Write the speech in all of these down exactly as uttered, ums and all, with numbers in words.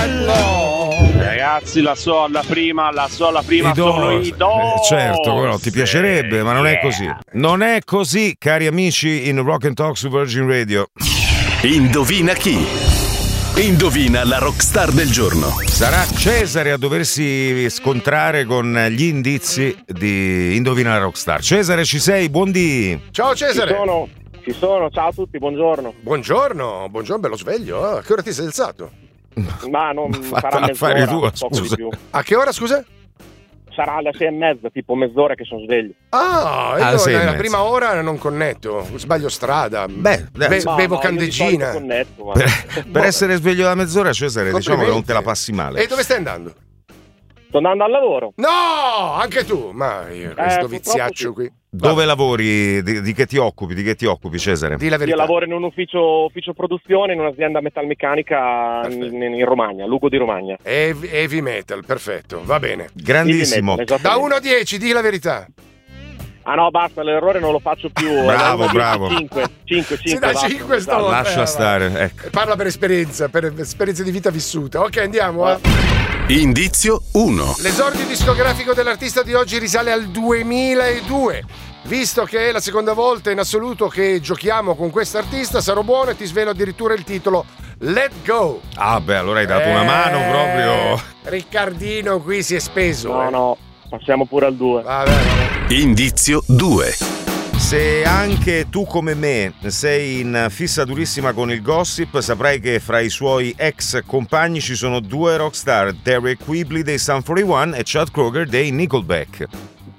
bello. Ragazzi, la so, la prima, la so, la prima I Doors. sono i Doors. Eh, certo, no, ti piacerebbe, ma non è così. Non è così, cari amici in Rock and Talk su Virgin Radio. Indovina chi? Indovina la rockstar del giorno. Sarà Cesare a doversi scontrare con gli indizi di Indovina la rockstar. Cesare, ci sei? Buondì. Ciao Cesare. Ci sono, ci sono, ciao a tutti, buongiorno. Buongiorno, buongiorno, bello sveglio. A che ora ti sei alzato? Ma non sarà affari mezz'ora, tua, poco di scusa. più. A che ora, scusa? Sarà alle sei e mezza, tipo mezz'ora che sono sveglio. Ah, Ah, io sei e nella mezza. prima ora non connetto, sbaglio strada. Beh, dai, Be- Ma bevo no, io di candeggina. solito connetto, ma- Per, per essere sveglio da mezz'ora, Cesare, diciamo che non te la passi male. E dove stai andando? Sto andando al lavoro. No, anche tu. Ma io, questo purtroppo viziaccio sì. qui. Dove lavori? Di, di che ti occupi? Di che ti occupi, Cesare? Di la Io verità. lavoro in un ufficio, ufficio produzione in un'azienda metalmeccanica in, in Romagna, Lugo di Romagna. Heavy, heavy metal, perfetto, va bene. Grandissimo. Heavy metal, Da esattamente. uno a dieci, di la verità. Ah no, basta, l'errore non lo faccio più. Bravo, bravo. cinque, cinque, Sì, da cinque sto- Lascia Eh, stare, ecco. Parla per esperienza, per esperienza di vita vissuta. Ok, andiamo. Eh. Indizio uno. L'esordio discografico dell'artista di oggi risale al duemiladue. Visto che è la seconda volta in assoluto che giochiamo con quest'artista, sarò buono e ti svelo addirittura il titolo Let Go. Ah, beh, allora hai dato una mano Eh, proprio. Riccardino qui si è speso. No, eh. no, passiamo pure al due. Vabbè, vabbè. Indizio due. Se anche tu come me sei in fissa durissima con il gossip, saprai che fra i suoi ex compagni ci sono due rockstar, Derek Quigley dei Sum quarantuno e Chad Kroeger dei Nickelback.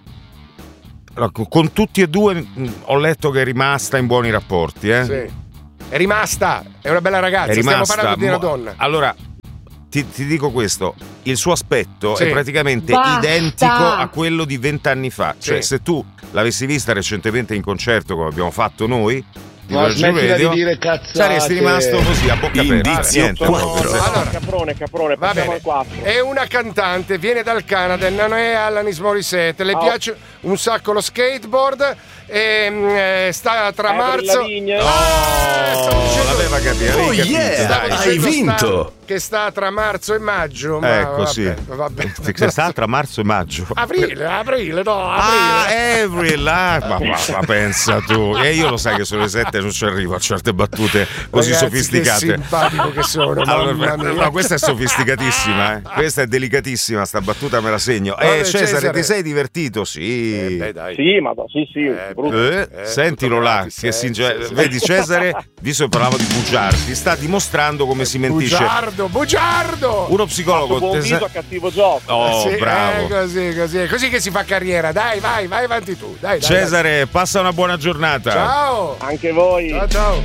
Allora, con tutti e due mh, ho letto che è rimasta in buoni rapporti, eh? Sì. È rimasta, è una bella ragazza, È rimasta. stiamo parlando di una Mo- donna. Allora, ti, ti dico questo, il suo aspetto Sì. è praticamente Basta. identico a quello di vent'anni fa. Cioè, Sì. se tu l'avessi vista recentemente in concerto, come abbiamo fatto noi, di Ma Virgin smettila Radio, di dire cazzate. saresti rimasto così a bocca aperta. Indizio Niente, quattro. no, Allora, Caprone, caprone, va passiamo bene. al quattro. È una cantante, viene dal Canada, non è Alanis Morissette, le Oh. piace un sacco lo skateboard e mm, eh, sta tra Avril marzo. Lavigne. Ah, stavo Oh, dicendo- l'aveva capito, avevi Oh, capito, yeah, dai. hai dicendo vinto. sta- che sta tra marzo e maggio. Ma Ecco, vabbè, sì. vabbè. Che sta tra marzo e maggio. Aprile, aprile, no, Ah, aprile. Avril, ah, ma, ma, ma pensa tu. E io lo sai che sono le sette e non ci arrivo a certe battute così Ragazzi, sofisticate. Che simpatico che sono, Allora, mamma mia. no, questa è sofisticatissima, eh. Questa è delicatissima, sta battuta me la segno. Vabbè, Eh, Cesare, Cesare. ti sei divertito? Sì. Eh, beh, dai. Sì, ma sì, sì, Eh, brutto. Eh, Eh, sentilo tutto là, gratis, che eh, si sì, inge- sì. vedi Cesare, visto che parlavo di bugiardi, sta dimostrando come si mentisce. Bugiardo, bugiardo. Uno Fatto psicologo. buon te viso sa- a cattivo gioco. Oh, Sì, bravo. eh, così, così, è così che si fa carriera. Dai, vai, vai avanti tu. Dai, dai, Cesare, passa una buona giornata. dai. Ciao. Anche voi. Ciao, ciao.